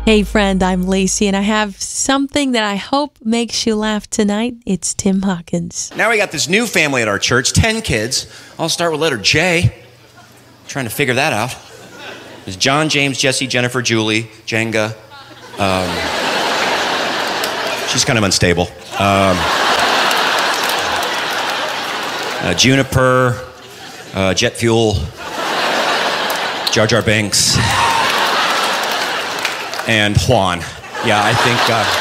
Hey friend, I'm Lacey, and I have something that I hope makes you laugh tonight. It's Tim Hawkins. Now we got this new family at our church, 10 kids. I'll start with letter J. Trying to figure that out. There's John, James, Jesse, Jennifer, Julie, Jenga. She's kind of unstable. Juniper, Jet Fuel, Jar Jar Binks, and Juan. Yeah, I think...